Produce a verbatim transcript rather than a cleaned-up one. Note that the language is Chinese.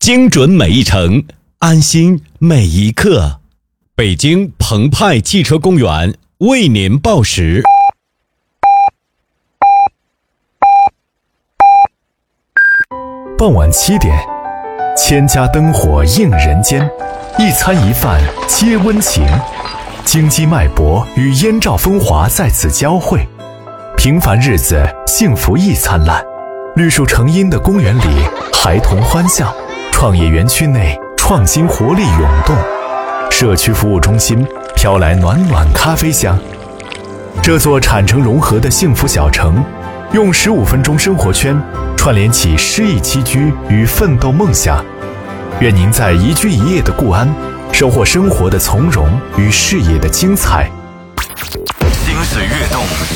精准每一程，安心每一刻。北京澎湃汽车公园为您报时。 傍晚七点，千家灯火映人间，一餐一饭皆温情，京畿脉搏与燕赵风华在此交汇，平凡日子幸福亦灿烂。绿树成荫的公园里，孩童欢笑；创业园区内，创新活力涌动。社区服务中心飘来暖暖咖啡香。这座产城融合的幸福小城，用十五分钟生活圈串联起诗意栖居与奋斗梦想。愿您在宜居一夜的固安，收获生活的从容与事业的精彩。 心思跃动，